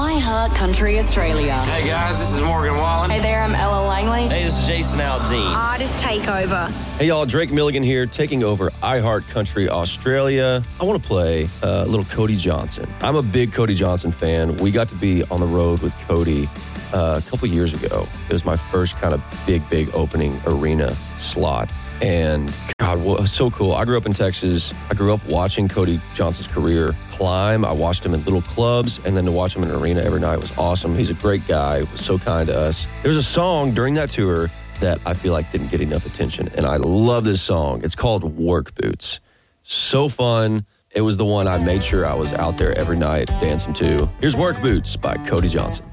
iHeart Country Australia. Hey guys, this is Morgan Wallen. Hey there, I'm Ella Langley. Hey, this is Jason Aldean. Artist Takeover. Hey y'all, Drake Milligan here, taking over iHeart Country Australia. I want to play a little Cody Johnson. I'm a big Cody Johnson fan. We got to be on the road with Cody a couple years ago. It was my first kind of big opening arena slot. And God, well, it was so cool. I grew up in Texas. I grew up watching Cody Johnson's career climb. I watched him in little clubs, and then to watch him in an arena every night was awesome. He's a great guy. Was so kind to us. There was a song during that tour that I feel like didn't get enough attention, and I love this song. It's called Work Boots. So fun. It was the one I made sure I was out there every night dancing to. Here's Work Boots by Cody Johnson.